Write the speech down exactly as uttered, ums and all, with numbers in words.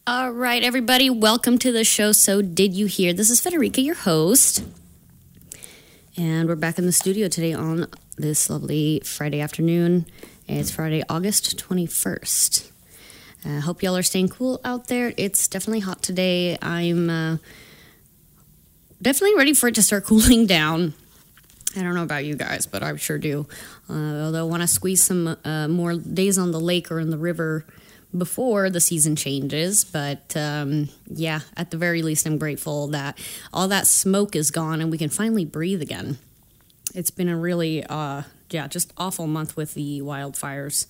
All right, everybody, welcome to the show. So did you hear? This is Federica, your host. And we're back in the studio today on this lovely Friday afternoon. It's Friday, August twenty-first. I uh, hope y'all are staying cool out there. It's definitely hot today. I'm uh, definitely ready for it to start cooling down. I don't know about you guys, but I sure do. Uh, although I want to squeeze some uh, more days on the lake or in the river before the season changes. But um, yeah, at the very least, I'm grateful that all that smoke is gone and we can finally breathe again. It's been a really, uh, yeah, just awful month with the wildfires.